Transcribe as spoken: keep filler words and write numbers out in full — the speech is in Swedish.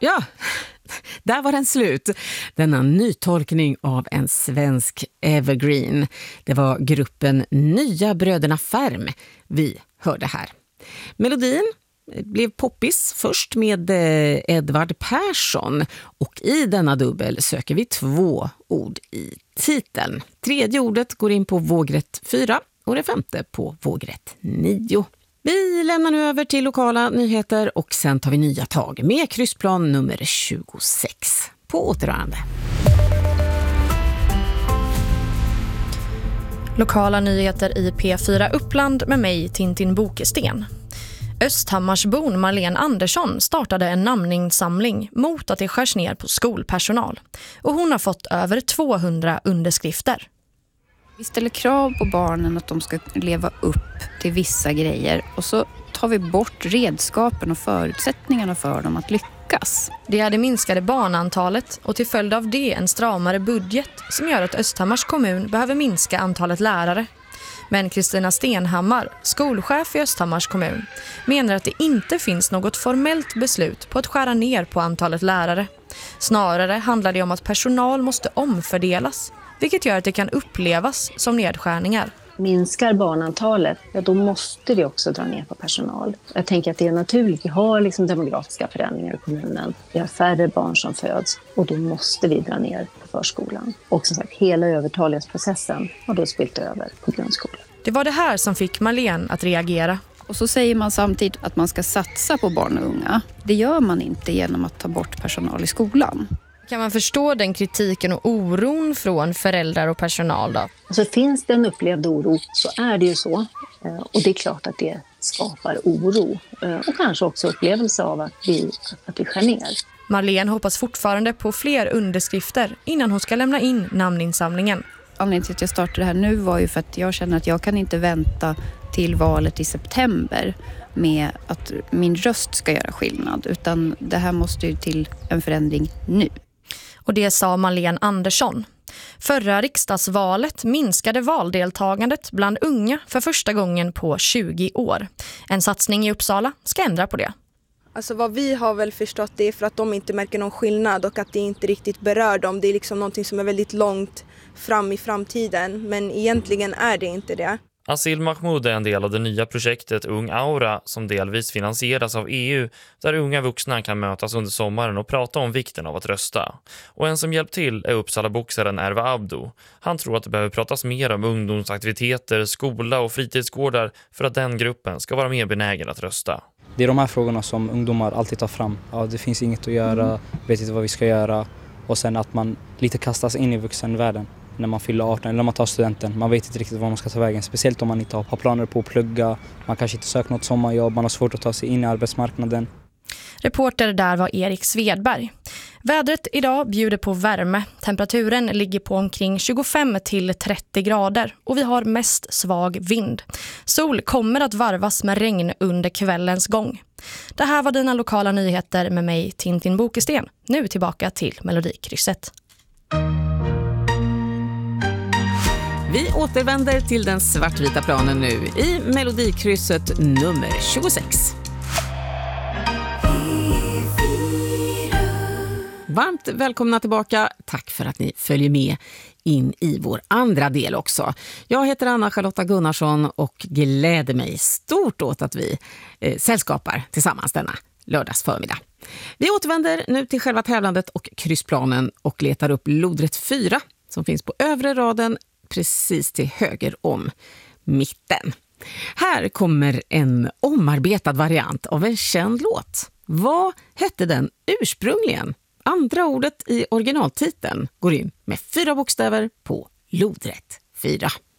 Ja, där var den slut. Denna nytolkning av en svensk evergreen. Det var gruppen Nya Bröderna Färm vi hörde här. Melodin blev poppis först med Edvard Persson och i denna dubbel söker vi två ord i titeln. Tredje ordet går in på vågrätt fyra och det femte på vågrätt nio. Vi lämnar nu över till lokala nyheter och sen tar vi nya tag med kryssplan nummer tjugosex. På återhörande. Lokala nyheter i P fyra Uppland med mig Tintin Bokesten. Östhammarsbon Marlene Andersson startade en namninsamling mot att det skärs ner på skolpersonal. Och hon har fått över tvåhundra underskrifter. Vi ställer krav på barnen att de ska leva upp till vissa grejer och så tar vi bort redskapen och förutsättningarna för dem att lyckas. Det är det minskade barnantalet och till följd av det en stramare budget som gör att Östhammars kommun behöver minska antalet lärare. Men Kristina Stenhammar, skolchef i Östhammars kommun, menar att det inte finns något formellt beslut på att skära ner på antalet lärare. Snarare handlar det om att personal måste omfördelas, vilket gör att det kan upplevas som nedskärningar. Minskar barnantalet, ja, då måste vi också dra ner på personal. Jag tänker att det är naturligt. Vi har liksom demografiska förändringar i kommunen. Vi har färre barn som föds och då måste vi dra ner på förskolan. Och som sagt, hela övertalighetsprocessen har då spilt över på grundskolan. Det var det här som fick Marlene att reagera. Och så säger man samtidigt att man ska satsa på barn och unga. Det gör man inte genom att ta bort personal i skolan. Kan man förstå den kritiken och oron från föräldrar och personal då? Alltså finns det en upplevd oro så är det ju så. Och det är klart att det skapar oro. Och kanske också upplevelse av att vi, att vi skär ner. Marlene hoppas fortfarande på fler underskrifter innan hon ska lämna in namninsamlingen. Anledningen till att jag startade det här nu var ju för att jag känner att jag kan inte vänta till valet i september med att min röst ska göra skillnad. Utan det här måste ju till en förändring nu. Och det sa Marlene Andersson. Förra riksdagsvalet minskade valdeltagandet bland unga för första gången på tjugo år. En satsning i Uppsala ska ändra på det. Alltså vad vi har väl förstått det är för att de inte märker någon skillnad och att det inte riktigt berör dem. Det är liksom någonting som är väldigt långt fram i framtiden, men egentligen är det inte det. Asil Mahmoud är en del av det nya projektet Ung Aura som delvis finansieras av E U, där unga vuxna kan mötas under sommaren och prata om vikten av att rösta. Och en som hjälpt till är Uppsala-boxaren Erva Abdo. Han tror att det behöver pratas mer om ungdomsaktiviteter, skola och fritidsgårdar för att den gruppen ska vara mer benägen att rösta. Det är de här frågorna som ungdomar alltid tar fram. Ja, det finns inget att göra, vet inte vad vi ska göra. Och sen att man lite kastas in i vuxenvärlden när man fyller arton eller när man tar studenten. Man vet inte riktigt vad man ska ta vägen. Speciellt om man inte har planer på att plugga. Man kanske inte söker något sommarjobb. Man har svårt att ta sig in i arbetsmarknaden. Reporter där var Erik Svedberg. Vädret idag bjuder på värme. Temperaturen ligger på omkring tjugofem till trettio grader och vi har mest svag vind. Sol kommer att varvas med regn under kvällens gång. Det här var dina lokala nyheter med mig Tintin Bokesten. Nu tillbaka till Melodikrysset. Vi återvänder till den svartvita planen nu i Melodikrysset nummer tjugosex. Varmt välkomna tillbaka. Tack för att ni följer med in i vår andra del också. Jag heter Anna-Charlotta Gunnarsson och gläder mig stort åt att vi eh, sällskapar tillsammans denna lördags förmiddag. Vi återvänder nu till själva tävlandet och kryssplanen och letar upp lodrätt fyra som finns på övre raden precis till höger om mitten. Här kommer en omarbetad variant av en känd låt. Vad hette den ursprungligen? Andra ordet i originaltiteln går in med fyra bokstäver på lodrätt fyra.